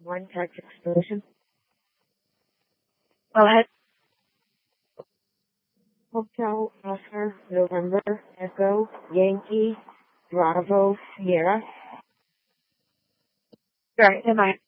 one text explosion. Go ahead. Hotel Oscar November Echo Yankee Bravo Sierra. Right, am I?